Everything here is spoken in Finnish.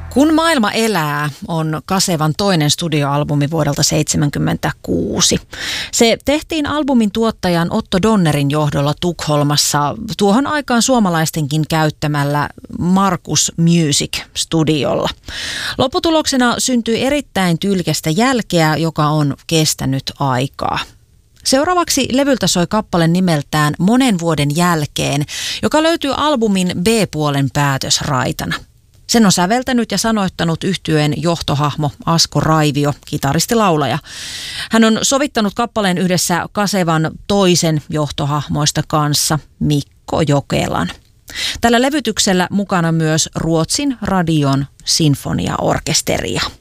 Kun maailma elää on Kasevan toinen studioalbumi vuodelta 1976. Se tehtiin albumin tuottajan Otto Donnerin johdolla Tukholmassa tuohon aikaan suomalaistenkin käyttämällä Markus Music-studiolla. Lopputuloksena syntyi erittäin tyylikästä jälkeä, joka on kestänyt aikaa. Seuraavaksi levyltä soi kappale nimeltään Monen vuoden jälkeen, joka löytyy albumin B-puolen päätösraitana. Sen on säveltänyt ja sanoittanut yhtyeen johtohahmo Asko Raivio, kitaristi-laulaja. Hän on sovittanut kappaleen yhdessä Kasevan toisen johtohahmoista kanssa, Mikko Jokelan. Tällä levytyksellä mukana myös Ruotsin radion sinfoniaorkesteria.